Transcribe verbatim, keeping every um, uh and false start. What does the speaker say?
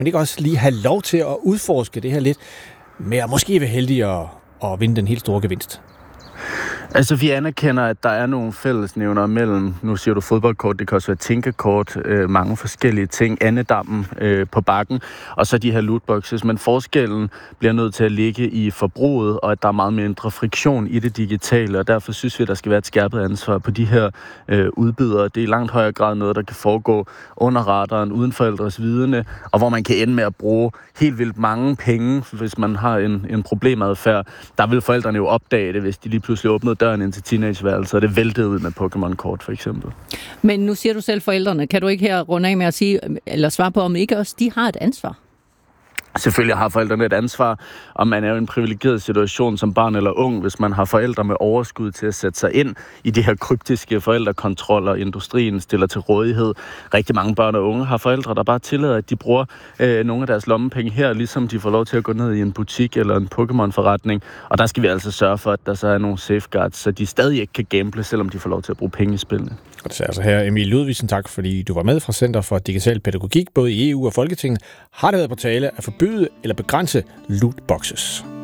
man ikke også lige have lov til at udforske det her lidt, med at måske være heldig at, at vinde den helt store gevinst? Altså, vi anerkender, at der er nogle fællesnævner mellem, nu siger du fodboldkort, det kan også være tænkekort, øh, mange forskellige ting, andedammen øh, på bakken, og så de her lootboxes. Men forskellen bliver nødt til at ligge i forbruget, og at der er meget mindre friktion i det digitale, og derfor synes vi, at der skal være et skærpet ansvar på de her øh, udbydere. Det er i langt højere grad noget, der kan foregå under radaren, uden forældres vidne, og hvor man kan ende med at bruge helt vildt mange penge, hvis man har en, en problemadfærd. Der vil forældrene jo opdage det, hvis de lige pludselig åbnede døren ind til teenageværelset, og det væltede ud med Pokémon-kort, for eksempel. Men nu siger du selv forældrene. Kan du ikke her runde af med at sige, eller svare på, om ikke også de har et ansvar? Selvfølgelig har forældrene et ansvar, og man er jo i en privilegeret situation som barn eller ung, hvis man har forældre med overskud til at sætte sig ind i de her kryptiske forældrekontroller, industrien stiller til rådighed. Rigtig mange børn og unge har forældre, der bare tillader, at de bruger øh, nogle af deres lommepenge her, ligesom de får lov til at gå ned i en butik eller en Pokémon-forretning. Og der skal vi altså sørge for, at der så er nogle safeguards, så de stadig ikke kan gamble, selvom de får lov til at bruge penge i spillene. Og det er altså her, Emil Ludvigsen, tak fordi du var med fra Center for Digital Pædagogik, både i E U og Folketinget. Har det været på tale at forbyde eller begrænse lootboxes?